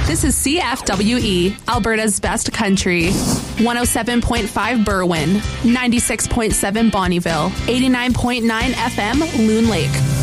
This is CFWE, Alberta's best country. 107.5 Berwyn, 96.7 Bonnyville, 89.9 FM Loon Lake.